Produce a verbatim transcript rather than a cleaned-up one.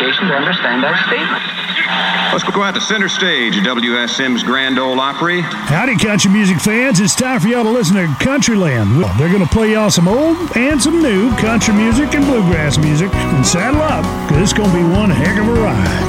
education to understand our statement. Let's go out to center stage at W S M's Grand Ole Opry. Howdy, country music fans. It's time for y'all to listen to Countryland. They're going to play y'all some old and some new country music and bluegrass music. And saddle up, because it's going to be one heck of a ride.